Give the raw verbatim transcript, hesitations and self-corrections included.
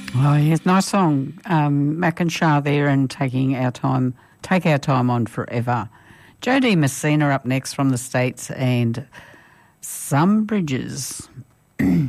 Oh, yes, nice song. Um, Mac and Shah there and taking our time, take our time on forever. Jodie Messina up next from the States and Some Bridges.